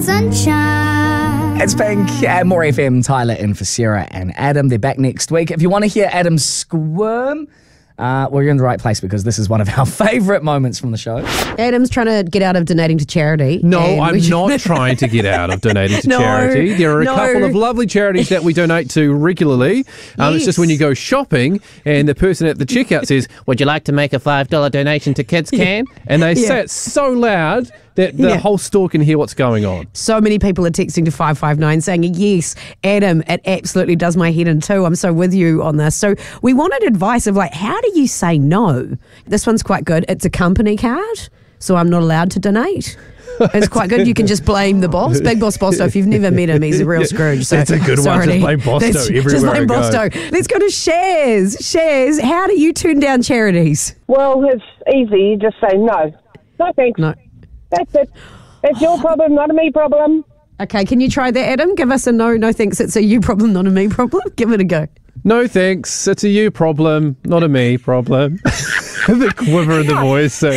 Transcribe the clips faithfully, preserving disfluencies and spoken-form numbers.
Sunshine. It's Pink at More F M. Tyler in for Sarah and Adam. They're back next week. If you want to hear Adam squirm, uh, well, you're in the right place because this is one of our favourite moments from the show. Adam's trying to get out of donating to charity. No, and I'm we should- not trying to get out of donating to No, charity. There are a no. couple of lovely charities that we donate to regularly. Um, It's just Yes. when you go shopping and the person at the checkout says, would you like to make a five dollar donation to Kids Can? And they Yeah. say it so loud that the Yeah. whole store can hear what's going on. So many people are texting to five five nine saying, yes, Adam, it absolutely does my head in too. I'm so with you on this. So we wanted advice of like, how do you say no? This one's quite good. It's a company card, so I'm not allowed to donate. It's quite good. You can just blame the boss. Big Boss Bosto. If you've never met him, he's a real Scrooge. So That's a good one. sorry. Just blame Bosto That's- everywhere Just I blame go. Bosto. Let's go to Shaz. Shaz, how do you turn down charities? Well, it's easy. You just say no. No thanks. No. That's it. That's your problem, not a me problem. Okay, can you try that, Adam? Give us a no, no thanks. It's a you problem, not a me problem. Give it a go. No thanks. It's a you problem, not a me problem. The quiver in the voice. So.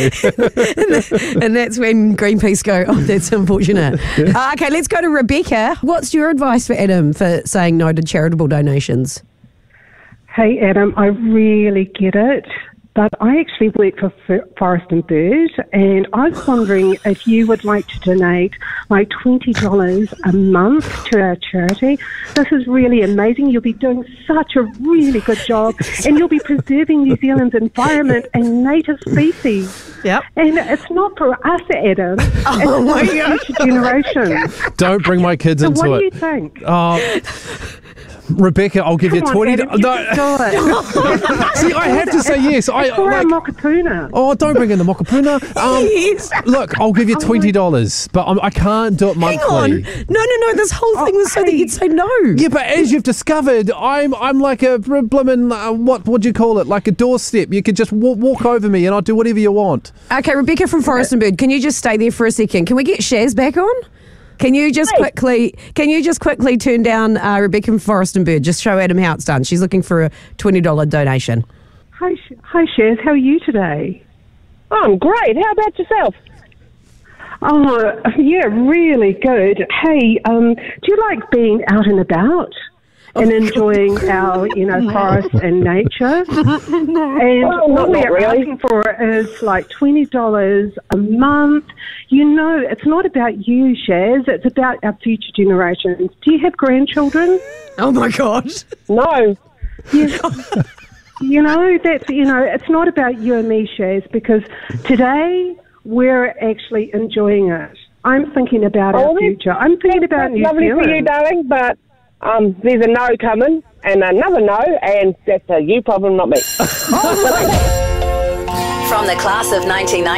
And that's when Greenpeace go, oh, that's unfortunate. Uh, okay, let's go to Rebecca. What's your advice for Adam for saying no to charitable donations? Hey, Adam, I really get it, but I actually work for F- Forest and Bird, and I was wondering if you would like to donate like twenty dollars a month to our charity. This is really amazing. You'll be doing such a really good job, and you'll be preserving New Zealand's environment and native species. Yep. And it's not for us, Adam. Oh, it's my for God. future generations. Don't bring my kids So into what it. do you think? Oh, Rebecca, I'll give Come you on, twenty. Adam, you no. can do it. See, I have to say yes. I For our like. Mokapuna. Oh, don't bring in the mokapuna. Um, Yes. Look, I'll give you Oh, my- twenty dollars, but I'm, I can't do it Hang on. monthly. No, no, no. This whole thing was so that hey. you'd say no. Yeah, but as you've discovered, I'm I'm like a blimmin' uh, what would you call it? Like a doorstep. You could just walk, walk over me, and I'll do whatever you want. Okay, Rebecca from Forest and Bird, can you just stay there for a second? Can we get Shaz back on? Can you just Hey. quickly can you just quickly turn down uh, Rebecca from Forest and Bird? Just show Adam how it's done. She's looking for a twenty dollars donation. Hi, Sh- hi, Shaz. How are you today? I'm great. How about yourself? Oh, yeah, really good. Hey, um, do you like being out and about and enjoying our, you know, forests and nature? And Well, what not we're really. asking for is like twenty dollars a month. You know, it's not about you, Shaz. It's about our future generations. Do you have grandchildren? Oh my God. No. You know, that's, you know, it's not about you and me, Shaz, because today we're actually enjoying it. I'm thinking about Oh, our that's- future. I'm thinking about That's New lovely Zealand. for you, darling, but um, there's a no coming and another no, and that's a you problem, not me. From the class of nineteen ninety.